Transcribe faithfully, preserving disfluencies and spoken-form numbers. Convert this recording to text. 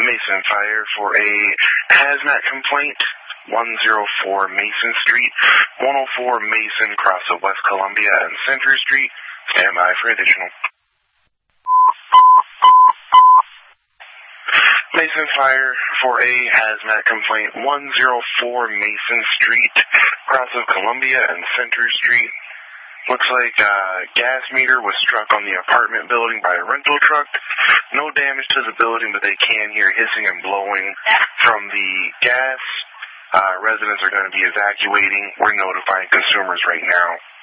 Mason Fire for a hazmat complaint, one oh four Mason Street, one oh four Mason, cross of West Columbia and Center Street. Stand by for additional. Mason Fire for a hazmat complaint, one oh four Mason Street, cross of Columbia and Center Street. Looks like a gas meter was struck on the apartment building by a rental truck. No damage to the building, but they can hear hissing and blowing from the gas. Uh, residents are going to be evacuating. We're notifying consumers right now.